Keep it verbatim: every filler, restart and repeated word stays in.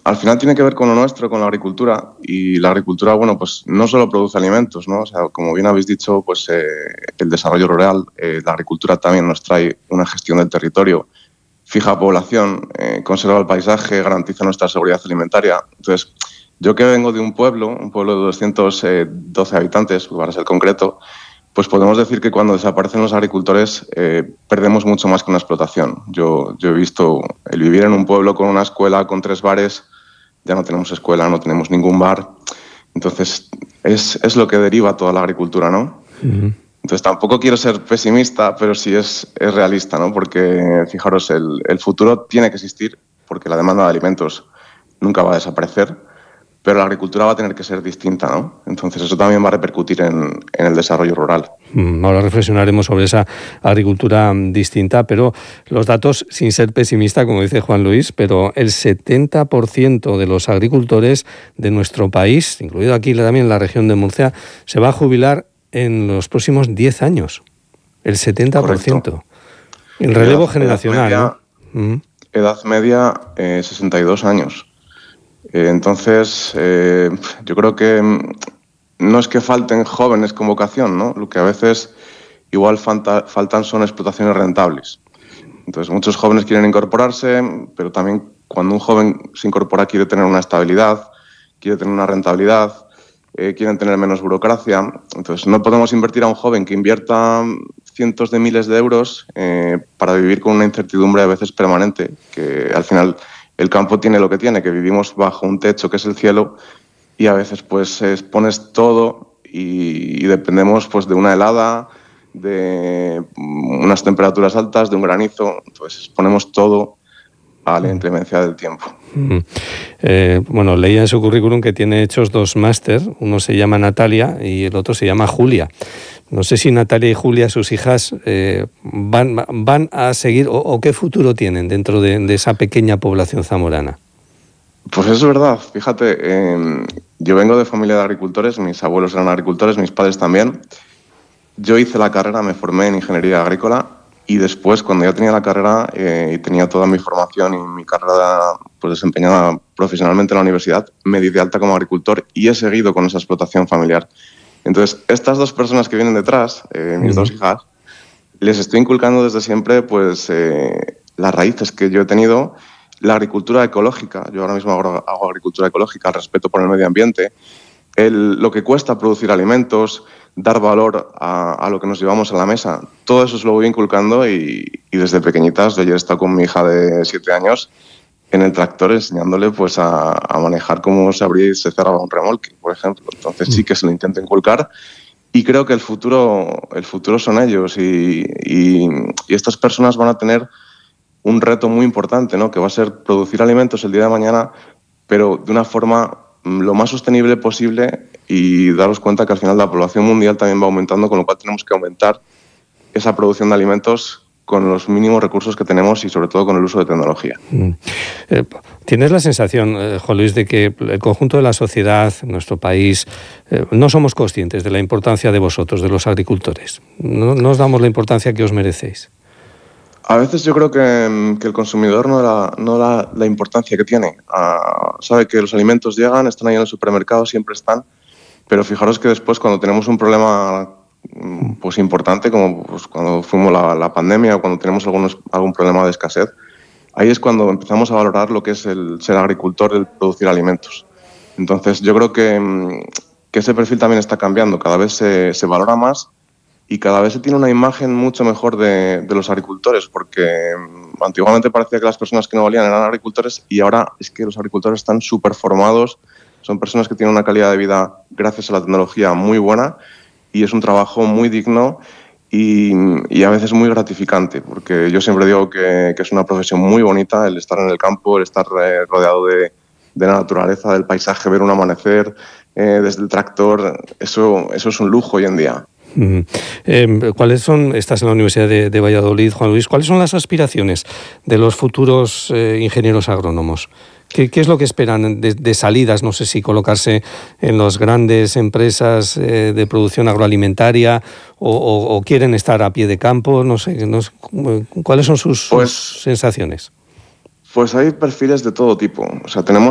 al final tiene que ver con lo nuestro, con la agricultura, y la agricultura, bueno, pues no solo produce alimentos, ¿no? O sea, como bien habéis dicho, pues eh, el desarrollo rural, eh, la agricultura también nos trae una gestión del territorio, fija población, eh, conserva el paisaje, garantiza nuestra seguridad alimentaria. Entonces, yo que vengo de un pueblo, un pueblo de doscientos doce habitantes, para ser concreto, pues podemos decir que cuando desaparecen los agricultores eh, perdemos mucho más que una explotación. Yo, yo he visto el vivir en un pueblo con una escuela, con tres bares, ya no tenemos escuela, no tenemos ningún bar. Entonces, es, es lo que deriva toda la agricultura, ¿no? Uh-huh. Entonces, tampoco quiero ser pesimista, pero sí es, es realista, ¿no? Porque, fijaros, el, el futuro tiene que existir, porque la demanda de alimentos nunca va a desaparecer, pero la agricultura va a tener que ser distinta, ¿no? Entonces eso también va a repercutir en, en el desarrollo rural. Ahora reflexionaremos sobre esa agricultura distinta, pero los datos, sin ser pesimista, como dice Juan Luis, pero el setenta por ciento de los agricultores de nuestro país, incluido aquí también la región de Murcia, se va a jubilar en los próximos diez años. El setenta por ciento. Correcto. El relevo edad, generacional, edad media, ¿no? Edad media, eh, sesenta y dos años. Eh, entonces, eh, yo creo que no es que falten jóvenes con vocación, ¿no? Lo que a veces igual falta, faltan son explotaciones rentables. Entonces, muchos jóvenes quieren incorporarse, pero también cuando un joven se incorpora quiere tener una estabilidad, quiere tener una rentabilidad, eh, quieren tener menos burocracia. Entonces, no podemos invertir a un joven que invierta cientos de miles de euros eh, para vivir con una incertidumbre a veces permanente, que al final el campo tiene lo que tiene, que vivimos bajo un techo que es el cielo y a veces pues expones todo y, y dependemos pues de una helada, de unas temperaturas altas, de un granizo, entonces exponemos todo a la inclemencia del tiempo. Mm. Eh, bueno, leía en su currículum que tiene hechos dos máster, uno se llama Natalia y el otro se llama Julia. No sé si Natalia y Julia, sus hijas, eh, van, van a seguir o, o qué futuro tienen dentro de, de esa pequeña población zamorana. Pues eso es verdad, fíjate, eh, yo vengo de familia de agricultores, mis abuelos eran agricultores, mis padres también. Yo hice la carrera, me formé en ingeniería agrícola y después, cuando ya tenía la carrera eh, y tenía toda mi formación y mi carrera pues, desempeñada profesionalmente en la universidad, me di de alta como agricultor y he seguido con esa explotación familiar. Entonces, estas dos personas que vienen detrás, eh, mis uh-huh. dos hijas, les estoy inculcando desde siempre pues, eh, las raíces que yo he tenido, la agricultura ecológica. Yo ahora mismo hago, hago agricultura ecológica, el respeto por el medio ambiente, el, lo que cuesta producir alimentos, dar valor a, a lo que nos llevamos a la mesa. Todo eso se lo voy inculcando y, y desde pequeñitas, yo ayer he estado con mi hija de siete años en el tractor enseñándole pues a, a manejar cómo se abría y se cerraba un remolque, por ejemplo. Entonces sí que se lo intento inculcar y creo que el futuro, el futuro son ellos y, y, y estas personas van a tener un reto muy importante, ¿no? Que va a ser producir alimentos el día de mañana, pero de una forma lo más sostenible posible y daros cuenta que al final la población mundial también va aumentando, con lo cual tenemos que aumentar esa producción de alimentos con los mínimos recursos que tenemos y sobre todo con el uso de tecnología. Mm. Eh, ¿Tienes la sensación, eh, Juan Luis, de que el conjunto de la sociedad, nuestro país, eh, no somos conscientes de la importancia de vosotros, de los agricultores? ¿No, no os damos la importancia que os merecéis? A veces yo creo que, que el consumidor no da no da la importancia que tiene. Uh, sabe que los alimentos llegan, están ahí en el supermercado, siempre están, pero fijaros que después cuando tenemos un problema pues importante, como pues, cuando fuimos la, la pandemia o cuando tenemos algunos, algún problema de escasez, ahí es cuando empezamos a valorar lo que es el ser agricultor, el producir alimentos. Entonces yo creo que, que ese perfil también está cambiando, cada vez se, se valora más y cada vez se tiene una imagen mucho mejor de, de los agricultores, porque antiguamente parecía que las personas que no valían eran agricultores y ahora es que los agricultores están súper formados, son personas que tienen una calidad de vida gracias a la tecnología muy buena y es un trabajo muy digno y, y a veces muy gratificante, porque yo siempre digo que, que es una profesión muy bonita el estar en el campo, el estar eh, rodeado de, de la naturaleza, del paisaje, ver un amanecer eh, desde el tractor, eso, eso es un lujo hoy en día. Mm. Eh, ¿Cuáles son, estás en la Universidad de, de Valladolid, Juan Luis, cuáles son las aspiraciones de los futuros eh, ingenieros agrónomos? ¿Qué, ¿Qué es lo que esperan de, de salidas? No sé si colocarse en las grandes empresas eh, de producción agroalimentaria o, o, o quieren estar a pie de campo, no sé, no sé ¿cuáles son sus, pues, sus sensaciones? Pues hay perfiles de todo tipo, o sea, tenemos